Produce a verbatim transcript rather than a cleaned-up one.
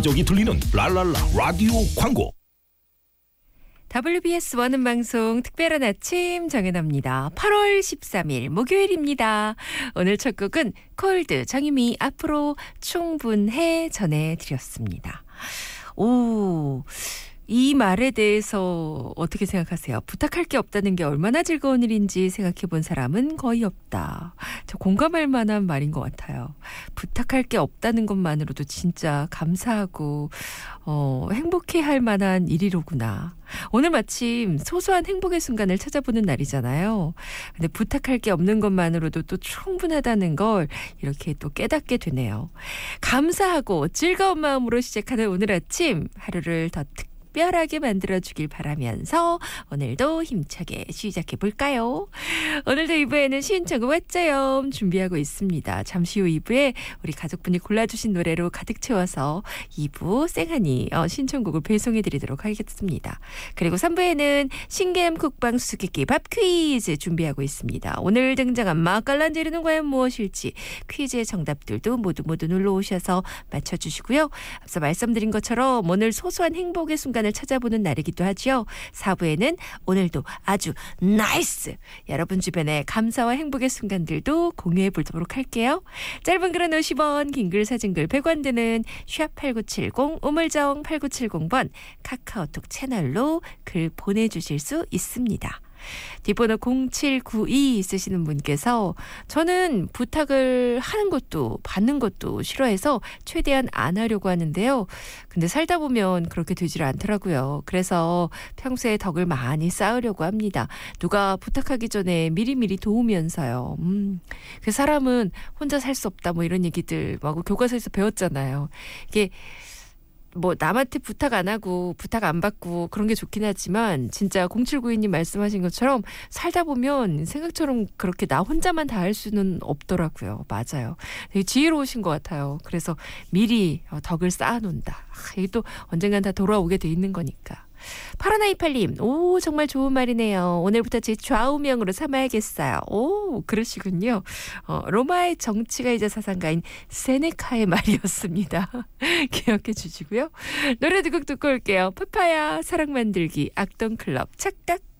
저기 들리는 랄랄라 라디오 광고. 더블유비에스 원음 방송 특별한 아침 정연합니다. 팔월 십삼일 목요일입니다. 오늘 첫 곡은 콜드 정유미 앞으로 충분해 전해드렸습니다. 오, 이 말에 대해서 어떻게 생각하세요? 부탁할 게 없다는 게 얼마나 즐거운 일인지 생각해 본 사람은 거의 없다. 저 공감할 만한 말인 것 같아요. 부탁할 게 없다는 것만으로도 진짜 감사하고 어, 행복해할 만한 일이로구나. 오늘 마침 소소한 행복의 순간을 찾아보는 날이잖아요. 근데 부탁할 게 없는 것만으로도 또 충분하다는 걸 이렇게 또 깨닫게 되네요. 감사하고 즐거운 마음으로 시작하는 오늘 아침, 하루를 더 특 특별하게 만들어주길 바라면서 오늘도 힘차게 시작해볼까요? 오늘도 이 부에는 신청곡 왔자요 준비하고 있습니다. 잠시 후 이 부에 우리 가족분이 골라주신 노래로 가득 채워서 이 부 쌩하니 어, 신청곡을 배송해드리도록 하겠습니다. 그리고 삼 부에는 신개념 국방 수수께끼 밥 퀴즈 준비하고 있습니다. 오늘 등장한 맛깔난 재료는 과연 무엇일지 퀴즈의 정답들도 모두 모두 눌러오셔서 맞춰주시고요. 앞서 말씀드린 것처럼 오늘 소소한 행복의 순간 을 찾아보는 날이기도 하죠. 사 부에는 오늘도 아주 나이스! 여러분 주변의 감사와 행복의 순간들도 공유해 보도록 할게요. 짧은 글은 오십 원, 긴 글 사진 글 백 원 드는 샵 팔구칠공, 우물정 팔구칠공 번 카카오톡 채널로 글 보내주실 수 있습니다. 뒷번호 공칠구이 쓰시는 분께서 저는 부탁을 하는 것도 받는 것도 싫어해서 최대한 안 하려고 하는데요. 근데 살다 보면 그렇게 되질 않더라고요. 그래서 평소에 덕을 많이 쌓으려고 합니다. 누가 부탁하기 전에 미리미리 도우면서요. 음, 그 사람은 혼자 살 수 없다 뭐 이런 얘기들 막 교과서에서 배웠잖아요. 이게 뭐 남한테 부탁 안 하고 부탁 안 받고 그런 게 좋긴 하지만 진짜 공칠구이님 말씀하신 것처럼 살다 보면 생각처럼 그렇게 나 혼자만 다 할 수는 없더라고요. 맞아요. 되게 지혜로우신 것 같아요. 그래서 미리 덕을 쌓아놓는다. 이게 또 언젠간 다 돌아오게 돼 있는 거니까. 팔천백이십팔님, 오, 정말 좋은 말이네요. 오늘부터 제 좌우명으로 삼아야겠어요. 오, 그러시군요. 어, 로마의 정치가이자 사상가인 세네카의 말이었습니다. 기억해 주시고요. 노래 두 곡 듣고 올게요. 파파야, 사랑 만들기, 악동클럽, 착각.